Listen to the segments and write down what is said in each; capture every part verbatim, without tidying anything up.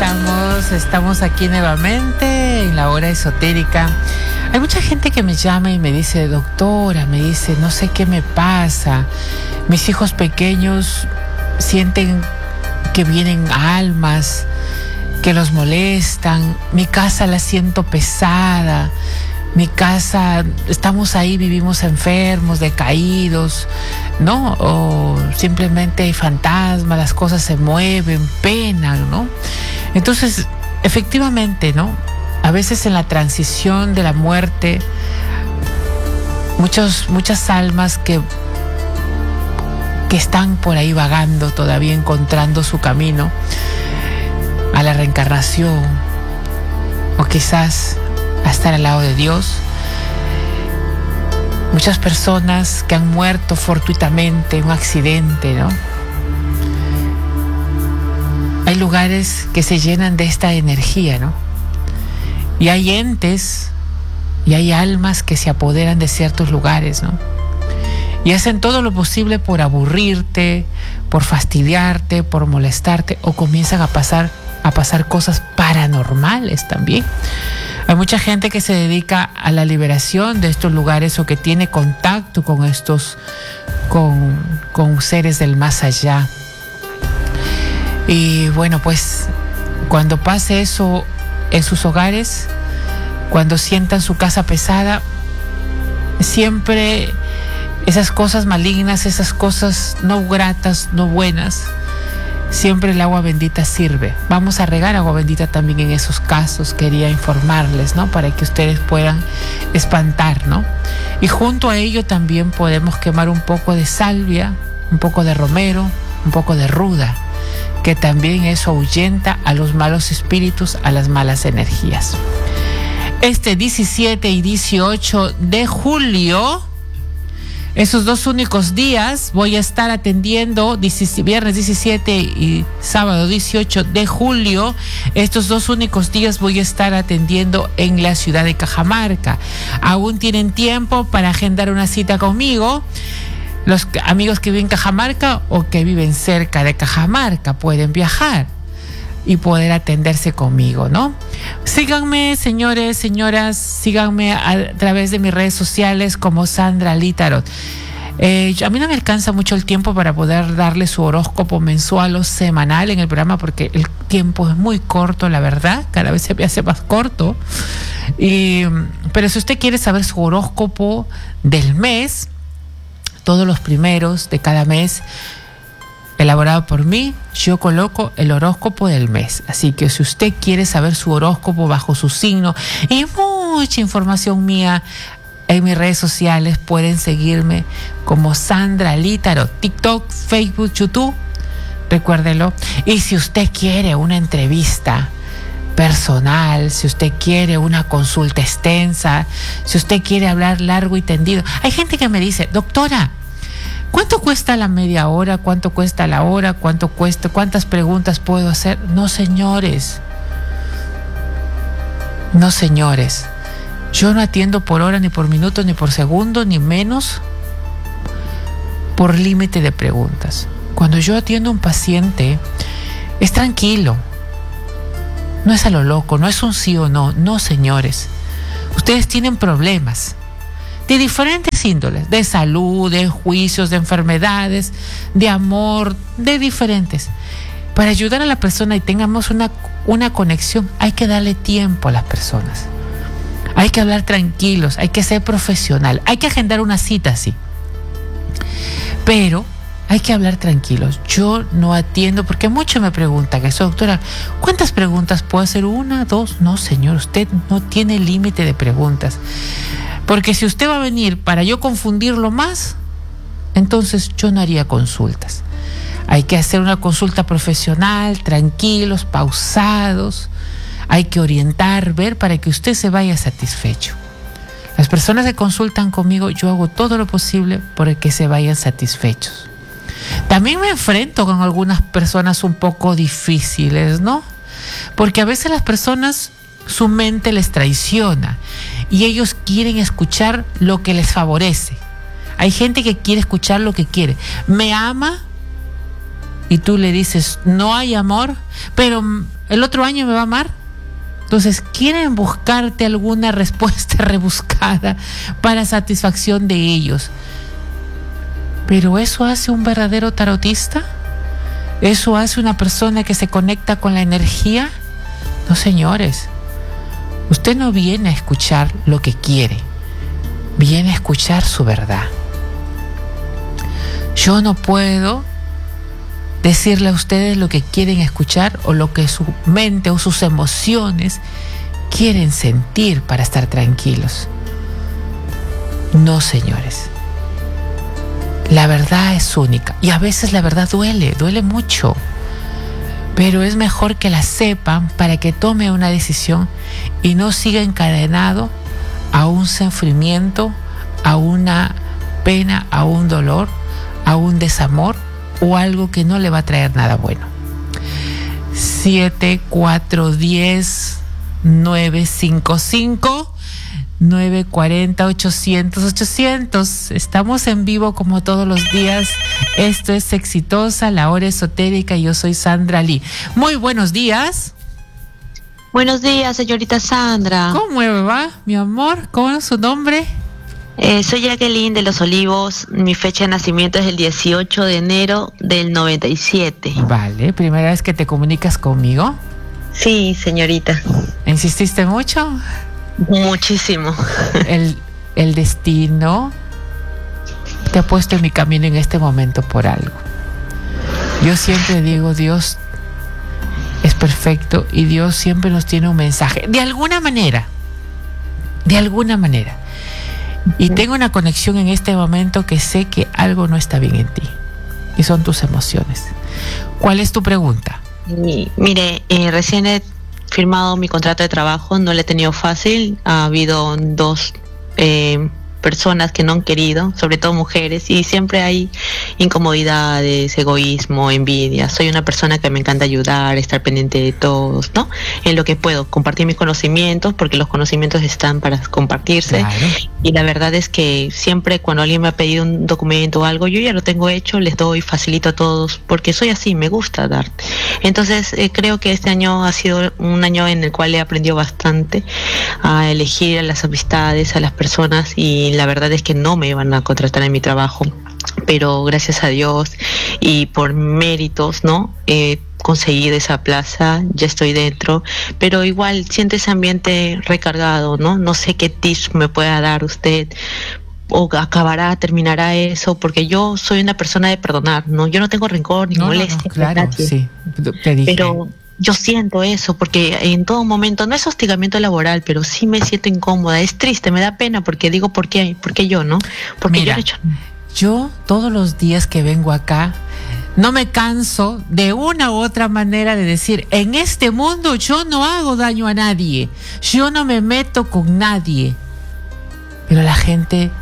estamos, estamos aquí nuevamente en la hora esotérica. Hay mucha gente que me llama y me dice, doctora, me dice, no sé qué me pasa. Mis hijos pequeños sienten que vienen almas, que los molestan. Mi casa la siento pesada. Mi casa, estamos ahí, vivimos enfermos, decaídos, ¿no? O simplemente hay fantasmas, las cosas se mueven, penan, ¿no? Entonces, efectivamente, ¿no? A veces en la transición de la muerte, muchos, muchas almas que, que están por ahí vagando, todavía encontrando su camino a la reencarnación, o quizás a estar al lado de Dios. Muchas personas que han muerto fortuitamente en un accidente, ¿no? Hay lugares que se llenan de esta energía, ¿no? Y hay entes y hay almas que se apoderan de ciertos lugares, ¿no? Y hacen todo lo posible por aburrirte, por fastidiarte, por molestarte, o comienzan a pasar, a pasar cosas paranormales también. Hay mucha gente que se dedica a la liberación de estos lugares o que tiene contacto con estos, con, con seres del más allá. Y bueno, pues cuando pase eso en sus hogares, cuando sientan su casa pesada, siempre esas cosas malignas, esas cosas no gratas, no buenas, siempre el agua bendita sirve. Vamos a regar agua bendita también en esos casos, quería informarles, ¿no? Para que ustedes puedan espantar, ¿no? Y junto a ello también podemos quemar un poco de salvia, un poco de romero, un poco de ruda, que también eso ahuyenta a los malos espíritus, a las malas energías. Este diecisiete y dieciocho de julio, esos dos únicos días, voy a estar atendiendo viernes diecisiete y sábado dieciocho de julio. Estos dos únicos días voy a estar atendiendo en la ciudad de Cajamarca. Aún tienen tiempo para agendar una cita conmigo. Los amigos que viven en Cajamarca o que viven cerca de Cajamarca pueden viajar y poder atenderse conmigo, ¿no? Síganme, señores, señoras, síganme a través de mis redes sociales como Sandra Lee Tarot. Eh, a mí no me alcanza mucho el tiempo para poder darle su horóscopo mensual o semanal en el programa, porque el tiempo es muy corto, la verdad, cada vez se me hace más corto. Y, pero si usted quiere saber su horóscopo del mes, todos los primeros de cada mes, elaborado por mí, yo coloco el horóscopo del mes. Así que si usted quiere saber su horóscopo bajo su signo y mucha información mía en mis redes sociales, pueden seguirme como Sandra Lee Tarot, TikTok, Facebook, YouTube, recuérdelo. Y si usted quiere una entrevista personal, si usted quiere una consulta extensa, si usted quiere hablar largo y tendido. Hay gente que me dice, doctora, ¿cuánto cuesta la media hora? ¿Cuánto cuesta la hora? ¿Cuánto cuesta? ¿Cuántas preguntas puedo hacer? No, señores. No, señores. Yo no atiendo por hora, ni por minuto, ni por segundo, ni menos por límite de preguntas. Cuando yo atiendo a un paciente, es tranquilo. No es a lo loco, no es un sí o no. No, señores. Ustedes tienen problemas de diferentes índoles, de salud, de juicios, de enfermedades, de amor, de diferentes. Para ayudar a la persona y tengamos una, una conexión, hay que darle tiempo a las personas. Hay que hablar tranquilos, hay que ser profesional, hay que agendar una cita, sí. Pero hay que hablar tranquilos. Yo no atiendo, porque muchos me preguntan eso, doctora, ¿cuántas preguntas puedo hacer? ¿Una, dos? No, señor, usted no tiene límite de preguntas. Porque si usted va a venir para yo confundirlo más, entonces yo no haría consultas. Hay que hacer una consulta profesional, tranquilos, pausados. Hay que orientar, ver para que usted se vaya satisfecho. Las personas que consultan conmigo, yo hago todo lo posible para que se vayan satisfechos. También me enfrento con algunas personas un poco difíciles, ¿no? Porque a veces las personas, su mente les traiciona y ellos quieren escuchar lo que les favorece. Hay gente que quiere escuchar lo que quiere. Me ama y tú le dices, no hay amor, pero el otro año me va a amar. Entonces quieren buscarte alguna respuesta rebuscada para satisfacción de ellos. ¿Pero eso hace un verdadero tarotista? ¿Eso hace una persona que se conecta con la energía? No, señores. Usted no viene a escuchar lo que quiere, viene a escuchar su verdad. Yo no puedo decirle a ustedes lo que quieren escuchar o lo que su mente o sus emociones quieren sentir para estar tranquilos. No, señores. La verdad es única y a veces la verdad duele, duele mucho. Pero es mejor que la sepan para que tome una decisión y no siga encadenado a un sufrimiento, a una pena, a un dolor, a un desamor o algo que no le va a traer nada bueno. siete cuatro uno cero nueve cinco cinco nueve cuatro cero ochocientos ochocientos. Estamos en vivo como todos los días. Esto es Exitosa, la hora esotérica. Yo soy Sandra Lee. Muy buenos días. Buenos días, señorita Sandra. ¿Cómo va, mi amor? ¿Cómo es su nombre? Eh, soy Jacqueline de Los Olivos. Mi fecha de nacimiento es el dieciocho de enero del noventa y siete. Vale, ¿primera vez que te comunicas conmigo? Sí, señorita. ¿Insististe mucho? Muchísimo. El, el destino te ha puesto en mi camino en este momento por algo. Yo siempre digo, Dios es perfecto y Dios siempre nos tiene un mensaje. De alguna manera, de alguna manera. Y tengo una conexión en este momento que sé que algo no está bien en ti. Y son tus emociones. ¿Cuál es tu pregunta? Y, mire, eh, recién he firmado mi contrato de trabajo, no lo he tenido fácil. Ha habido dos eh, personas que no han querido, sobre todo mujeres, y siempre hay incomodidades, egoísmo, envidia. Soy una persona que me encanta ayudar, estar pendiente de todos, ¿no? En lo que puedo, compartir mis conocimientos, porque los conocimientos están para compartirse. Claro. Y la verdad es que siempre cuando alguien me ha pedido un documento o algo, yo ya lo tengo hecho, les doy, facilito a todos, porque soy así, me gusta dar. Entonces eh, creo que este año ha sido un año en el cual he aprendido bastante a elegir a las amistades, a las personas, y la verdad es que no me iban a contratar en mi trabajo, pero gracias a Dios y por méritos, ¿no? He conseguido esa plaza, ya estoy dentro, pero igual siento ese ambiente recargado, ¿no? No sé qué tips me pueda dar usted, o acabará, terminará eso, porque yo soy una persona de perdonar, ¿no? Yo no tengo rencor ni no, molestia. No, no, claro, nadie, sí, te dije. Pero yo siento eso, porque en todo momento, no es hostigamiento laboral, pero sí me siento incómoda, es triste, me da pena, porque digo, ¿por qué? ¿Por qué yo, no? Porque Mira, yo, he hecho... yo todos los días que vengo acá, no me canso de una u otra manera de decir, en este mundo yo no hago daño a nadie, yo no me meto con nadie, pero la gente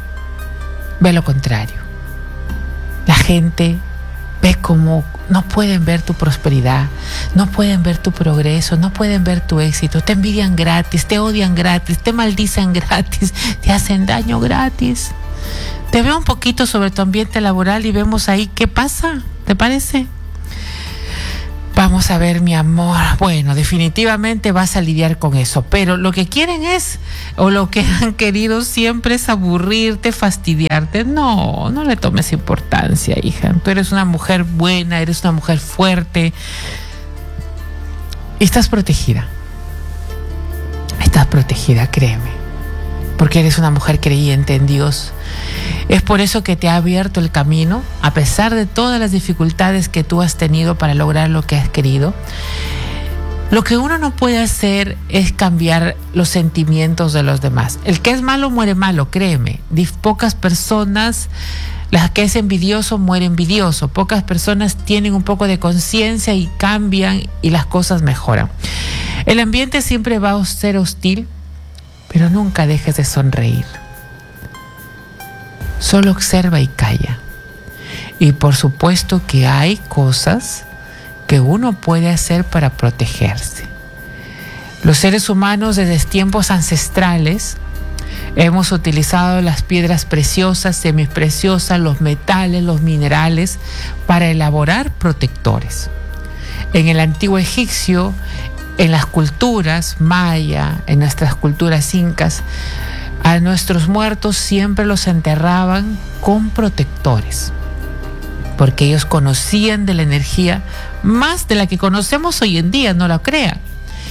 ve lo contrario. La gente ve como no pueden ver tu prosperidad, no pueden ver tu progreso, no pueden ver tu éxito, te envidian gratis, te odian gratis, te maldicen gratis, te hacen daño gratis. Te veo un poquito sobre tu ambiente laboral y vemos ahí qué pasa, ¿te parece? Vamos a ver, mi amor. Bueno, definitivamente vas a lidiar con eso, pero lo que quieren es, o lo que han querido siempre es aburrirte, fastidiarte. No, no le tomes importancia, hija. Tú eres una mujer buena, eres una mujer fuerte. Y estás protegida. Estás protegida, créeme. Porque eres una mujer creyente en Dios. Es por eso que te ha abierto el camino, a pesar de todas las dificultades que tú has tenido para lograr lo que has querido. Lo que uno no puede hacer es cambiar los sentimientos de los demás. El que es malo muere malo, créeme. Pocas personas, las que es envidioso muere envidioso. Pocas personas tienen un poco de conciencia y cambian y las cosas mejoran. El ambiente siempre va a ser hostil, pero nunca dejes de sonreír. Solo observa y calla. Y por supuesto que hay cosas que uno puede hacer para protegerse. Los seres humanos desde tiempos ancestrales Hemos utilizado las piedras preciosas, semipreciosas, los metales, los minerales para elaborar protectores. En el antiguo egipcio, en las culturas maya, en nuestras culturas incas, a nuestros muertos siempre los enterraban con protectores, porque ellos conocían de la energía más de la que conocemos hoy en día, no lo crean.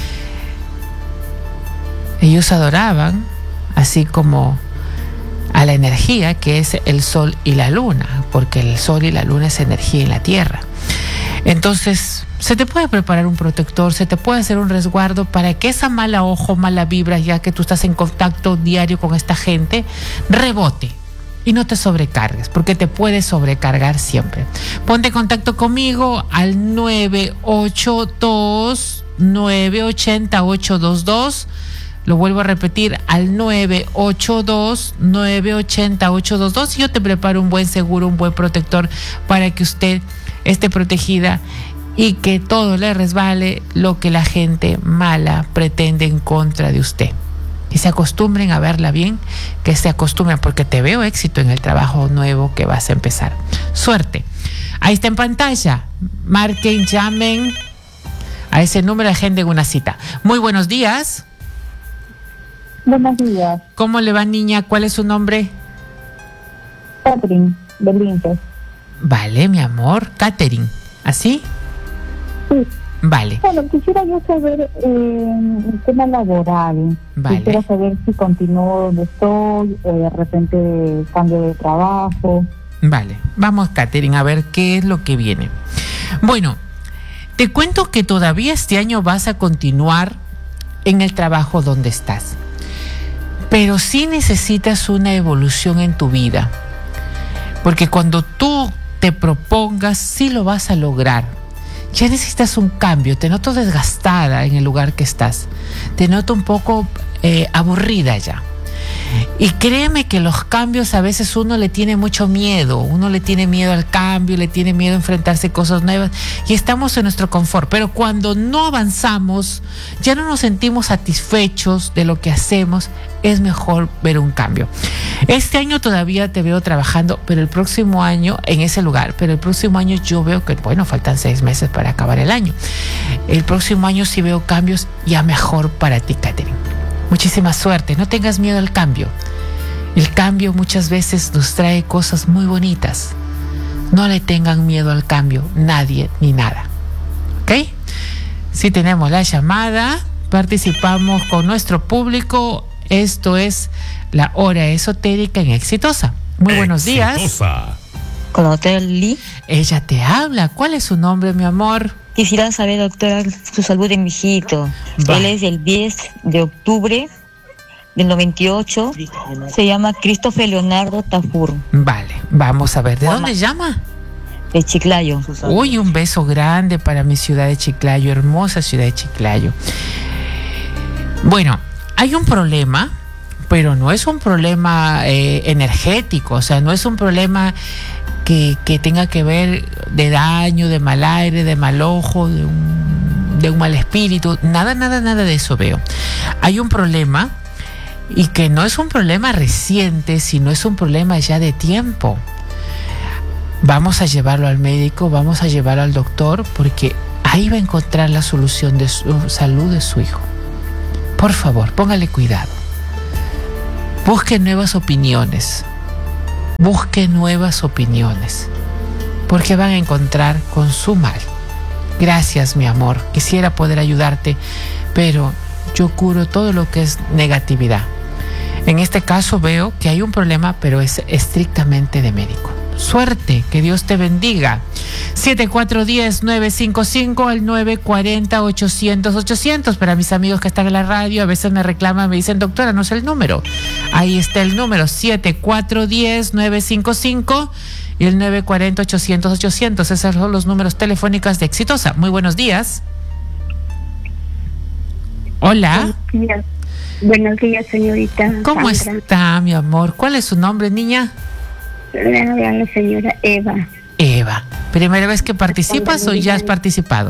Ellos adoraban, así como a la energía que es el sol y la luna, porque el sol y la luna es energía en la tierra. Entonces, se te puede preparar un protector, se te puede hacer un resguardo para que esa mala ojo, mala vibra, ya que tú estás en contacto diario con esta gente, rebote y no te sobrecargues, porque te puedes sobrecargar siempre. Ponte en contacto conmigo al nueve ocho dos, nueve ocho cero, ocho dos dos. Lo vuelvo a repetir, al nueve ocho dos, nueve ocho cero, ocho dos dos, y yo te preparo un buen seguro, un buen protector para que usted esté protegida y que todo le resbale lo que la gente mala pretende en contra de usted. Que se acostumbren a verla bien, que se acostumbren, porque te veo éxito en el trabajo nuevo que vas a empezar. Suerte. Ahí está en pantalla. Marquen, llamen a ese número, agenden una cita. Muy buenos días. Buenos días. ¿Cómo le va, niña? ¿Cuál es su nombre? Catherine, del INPE. Vale, mi amor. Catherine. ¿Así? Sí. Vale. Bueno, quisiera yo saber eh, el tema laboral. Vale. Quisiera saber si continúo donde estoy, eh, de repente cambio de trabajo. Vale. Vamos, Catherine, a ver qué es lo que viene. Bueno, te cuento que todavía este año vas a continuar en el trabajo donde estás. Pero sí necesitas una evolución en tu vida, porque cuando tú te propongas, sí lo vas a lograr. Ya necesitas un cambio. Te noto desgastada en el lugar que estás, te noto un poco eh, aburrida ya. Y créeme que los cambios a veces uno le tiene mucho miedo, uno le tiene miedo al cambio, le tiene miedo a enfrentarse a cosas nuevas y estamos en nuestro confort, pero cuando no avanzamos, ya no nos sentimos satisfechos de lo que hacemos, es mejor ver un cambio. Este año todavía te veo trabajando, pero el próximo año en ese lugar, pero el próximo año yo veo que, bueno, faltan seis meses para acabar el año. El próximo año sí veo cambios ya mejor para ti, Catherine. Muchísima suerte, no tengas miedo al cambio. El cambio muchas veces nos trae cosas muy bonitas. No le tengan miedo al cambio, nadie ni nada. ¿Ok? Si tenemos la llamada, participamos con nuestro público. Esto es la hora esotérica en Exitosa. Muy buenos días. Exitosa. Con la doctora Lili. Ella te habla. ¿Cuál es su nombre, mi amor? Quisiera saber, doctora, su salud de mi hijito. Va. Él es del diez de octubre del noventa y ocho. Se llama Christopher Leonardo Tafur, Vale, vamos a ver. ¿De dónde llama? de Chiclayo. Uy, un beso grande para mi ciudad de Chiclayo, hermosa ciudad de Chiclayo. Bueno, hay un problema, pero no es un problema eh, energético, o sea, no es un problema que, que tenga que ver de daño, de mal aire, de mal ojo, de un, de un mal espíritu, nada, nada, nada de eso veo. Hay un problema, y que no es un problema reciente, sino es un problema ya de tiempo. Vamos a llevarlo al médico, vamos a llevarlo al doctor, porque ahí va a encontrar la solución de su salud de su hijo. Por favor, póngale cuidado. Busque nuevas opiniones. Busque nuevas opiniones. Porque van a encontrar con su mal. Gracias, mi amor. Quisiera poder ayudarte, pero yo curo todo lo que es negatividad. En este caso veo que hay un problema, pero es estrictamente de médico. Suerte, que Dios te bendiga. siete cuatro uno cero, nueve cinco cinco al nueve cuatro cero, ochocientos, ochocientos. Para mis amigos que están en la radio, a veces me reclaman, me dicen, doctora, no sé el número. Ahí está el número, siete cuatro uno cero, nueve cinco cinco y el nueve cuatro cero, ochocientos, ochocientos. Esos son los números telefónicos de Exitosa. Muy buenos días. Hola. Buenos días, buenos días, señorita. ¿Cómo Sandra. está, mi amor? ¿Cuál es su nombre, niña? Le habla la señora Eva. Eva. ¿Primera vez que participas o ya has participado?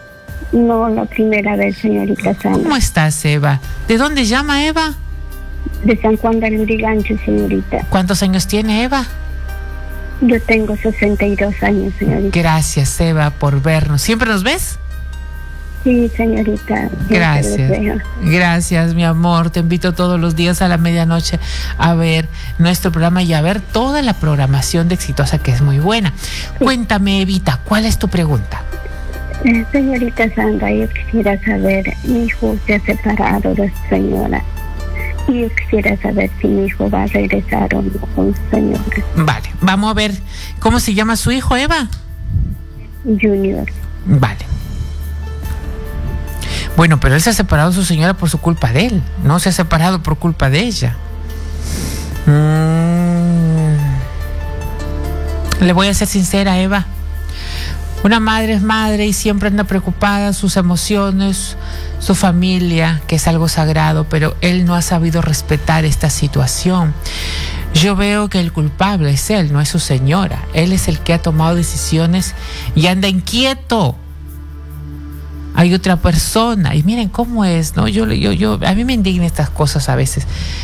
No, la primera vez, señorita Sandra. ¿Cómo estás, Eva? ¿De dónde llama Eva? de San Juan del Lurigancho, señorita. ¿Cuántos años tiene Eva? Yo tengo sesenta y dos años, señorita. Gracias, Eva, por vernos. ¿Siempre nos ves? Sí, señorita. Gracias. Gracias, mi amor. Te invito todos los días a la medianoche a ver nuestro programa y a ver toda la programación de Exitosa, que es muy buena. Sí. Cuéntame, Evita, ¿cuál es tu pregunta? Eh, señorita Sandra, yo quisiera saber, mi hijo se ha separado de su señora. Y yo quisiera saber si mi hijo va a regresar o no con su señora. Vale, vamos a ver. ¿Cómo se llama su hijo, Eva? Junior. Vale. Bueno, pero él se ha separado de su señora por su culpa de él. No se ha separado por culpa de ella. Mm. Le voy a ser sincera, Eva. Una madre es madre y siempre anda preocupada, sus emociones, su familia, que es algo sagrado, pero él no ha sabido respetar esta situación. Yo veo que el culpable es él, no es su señora. Él es el que ha tomado decisiones y anda inquieto. Hay otra persona y miren cómo es, ¿no? Yo, yo, yo, a mí me indignan estas cosas a veces.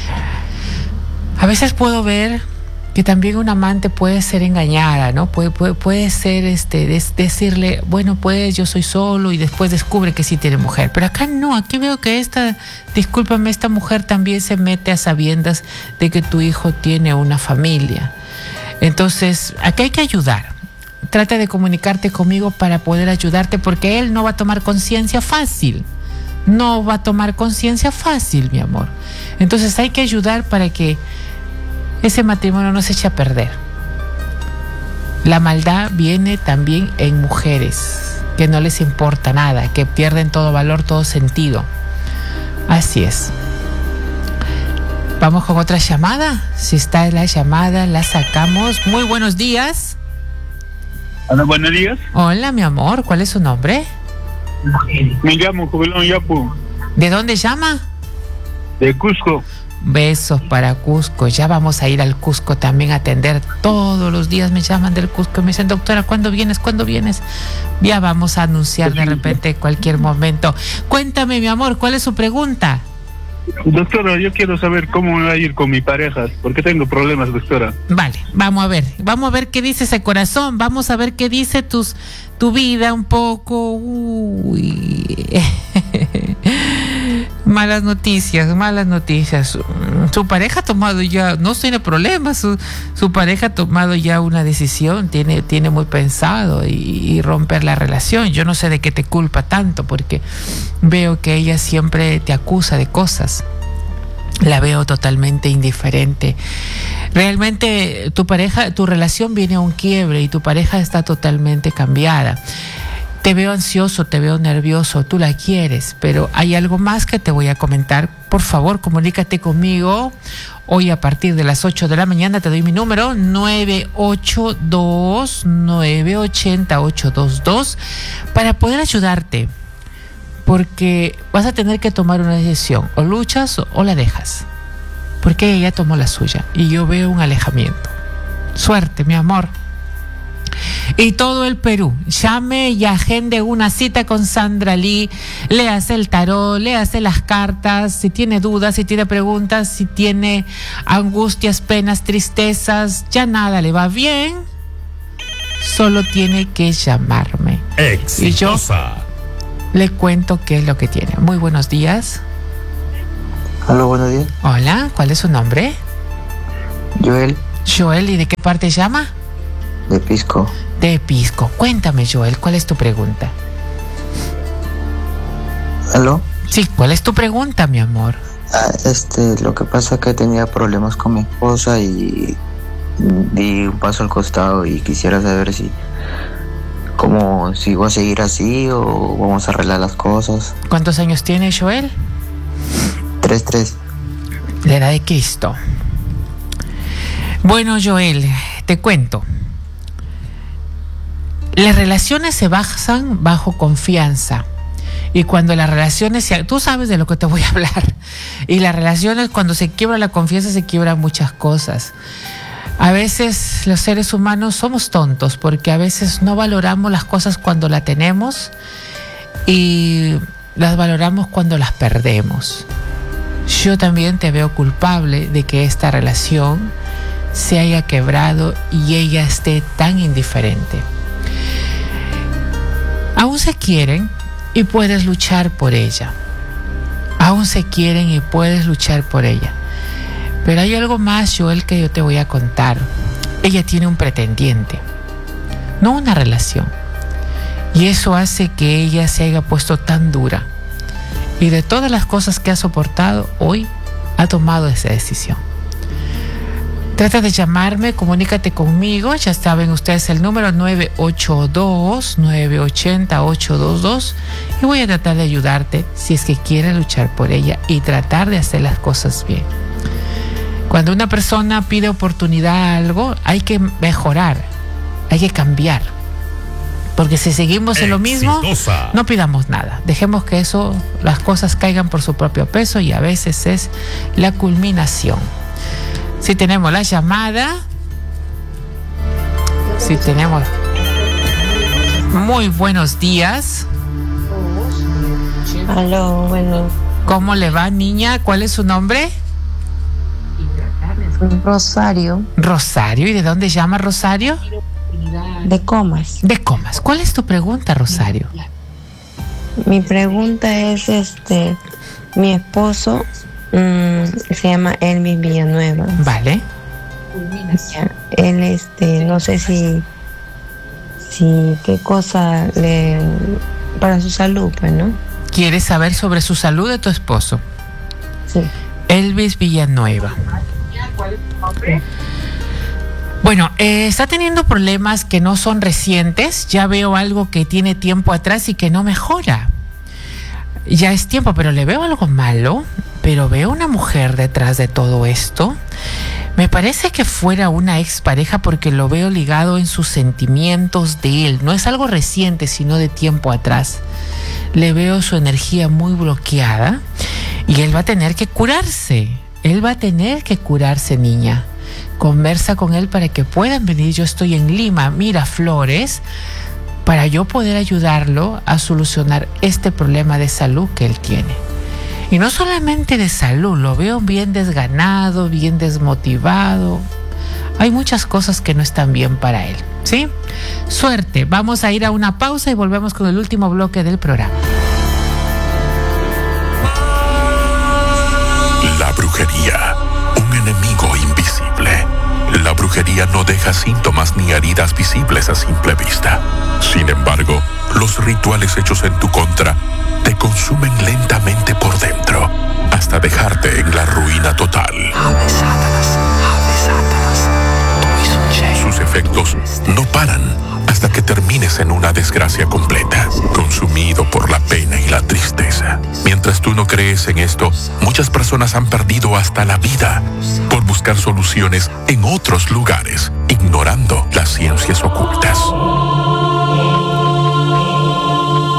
A veces puedo ver que también un amante puede ser engañada, ¿no? Puede, puede, puede ser este, des, decirle, bueno, pues yo soy solo, y después descubre que sí tiene mujer. Pero acá no, aquí veo que esta, discúlpame, esta mujer también se mete a sabiendas de que tu hijo tiene una familia. Entonces, aquí hay que ayudar. Trata de comunicarte conmigo para poder ayudarte, porque él no va a tomar conciencia fácil. No va a tomar conciencia fácil, mi amor. Entonces hay que ayudar para que ese matrimonio no se eche a perder. La maldad viene también en mujeres que no les importa nada, que pierden todo valor, todo sentido. Así es. Vamos con otra llamada. Si está la llamada, la sacamos. Muy buenos días. Hola, buenos días. Hola, mi amor. ¿Cuál es su nombre? Me llamo Jubilón Yapu. ¿De dónde llama? De Cusco. Besos para Cusco. Ya vamos a ir al Cusco también a atender. Todos los días me llaman del Cusco y me dicen, doctora, ¿cuándo vienes? ¿Cuándo vienes? Ya vamos a anunciar de repente cualquier momento. Cuéntame, mi amor, ¿cuál es su pregunta? Doctora, yo quiero saber cómo me va a ir con mi pareja, porque tengo problemas, doctora. Vale, vamos a ver. Vamos a ver qué dice ese corazón. Vamos a ver qué dice tus, tu vida un poco. Uy. Malas noticias, malas noticias. Su pareja ha tomado ya, no tiene problemas, su, su pareja ha tomado ya una decisión, tiene, tiene muy pensado y, y romper la relación. Yo no sé de qué te culpa tanto, porque veo que ella siempre te acusa de cosas. La veo totalmente indiferente. Realmente tu pareja, tu relación viene a un quiebre y tu pareja está totalmente cambiada. Te veo ansioso, te veo nervioso, tú la quieres, pero hay algo más que te voy a comentar. Por favor, comunícate conmigo. Hoy a partir de las ocho de la mañana te doy mi número, nueve ocho dos, nueve ocho cero, ocho dos dos, para poder ayudarte. Porque vas a tener que tomar una decisión, o luchas o la dejas. Porque ella tomó la suya y yo veo un alejamiento. Suerte, mi amor. Y todo el Perú, llame y agende una cita con Sandra Lee, le hace el tarot, le hace las cartas, si tiene dudas, si tiene preguntas, si tiene angustias, penas, tristezas, ya nada le va bien, solo tiene que llamarme. Exitosa. Y yo le cuento qué es lo que tiene. Muy buenos días. Hola, buenos días. Hola, ¿cuál es su nombre? Joel. Joel, ¿y de qué parte llama? De Pisco. De Pisco. Cuéntame, Joel, ¿cuál es tu pregunta? ¿Aló? Sí, ¿cuál es tu pregunta, mi amor? Ah, este, lo que pasa es que tenía problemas con mi esposa y di un paso al costado y quisiera saber si, cómo, si voy a seguir así o vamos a arreglar las cosas. ¿Cuántos años tiene Joel? Tres, tres. La edad de Cristo. Bueno, Joel, te cuento. Las relaciones se basan bajo confianza. Y cuando las relaciones, se, tú sabes de lo que te voy a hablar. Y las relaciones, cuando se quiebra la confianza, se quiebran muchas cosas. A veces los seres humanos somos tontos porque a veces no valoramos las cosas cuando las tenemos y las valoramos cuando las perdemos. yo también te veo culpable de que esta relación se haya quebrado y ella esté tan indiferente. Aún se quieren y puedes luchar por ella. Aún se quieren y puedes luchar por ella. Pero hay algo más, Joel, que yo te voy a contar. Ella tiene un pretendiente, no una relación. Y eso hace que ella se haya puesto tan dura. Y de todas las cosas que ha soportado, hoy ha tomado esa decisión. Trata de llamarme, comunícate conmigo. Ya saben ustedes el número nueve ocho dos, nueve ocho cero, ocho dos dos. Y voy a tratar de ayudarte si es que quieres luchar por ella y tratar de hacer las cosas bien. Cuando una persona pide oportunidad a algo, hay que mejorar, hay que cambiar. Porque si seguimos en lo mismo, no pidamos nada. Dejemos que eso, las cosas caigan por su propio peso y a veces es la culminación. Si tenemos la llamada, si tenemos... Muy buenos días. Aló, bueno. ¿Cómo le va, niña? ¿Cuál es su nombre? Rosario. Rosario. ¿Y de dónde llama Rosario? De Comas. De Comas. ¿Cuál es tu pregunta, Rosario? Mi pregunta es, este, mi esposo mmm, se llama Elvis Villanueva. Vale. Ya, él, este, no sé si, si qué cosa le para su salud, pues, ¿no? ¿Quieres saber sobre su salud de tu esposo? Sí. Elvis Villanueva. Sí. Bueno, eh, está teniendo problemas que no son recientes. Ya veo algo que tiene tiempo atrás y que no mejora. Ya es tiempo, pero le veo algo malo. Pero veo una mujer detrás de todo esto. Me parece que fuera una expareja porque lo veo ligado en sus sentimientos de él. No es algo reciente, sino de tiempo atrás. Le veo su energía muy bloqueada y él va a tener que curarse. Él va a tener que curarse, niña. Conversa con él para que puedan venir. Yo estoy en Lima, Miraflores, para yo poder ayudarlo a solucionar este problema de salud que él tiene. Y no solamente de salud, lo veo bien desganado, bien desmotivado. Hay muchas cosas que no están bien para él, ¿sí? Suerte, vamos a ir a una pausa y volvemos con el último bloque del programa. La brujería, un enemigo invisible. La brujería no deja síntomas ni heridas visibles a simple vista. Sin embargo, los rituales hechos en tu contra te consumen lentamente por dentro, hasta dejarte en la ruina total. Sus efectos no paran hasta que termines en una desgracia completa, consumido por la pena y la tristeza. Mientras tú no crees en esto, muchas personas han perdido hasta la vida por buscar soluciones en otros lugares, ignorando las ciencias ocultas.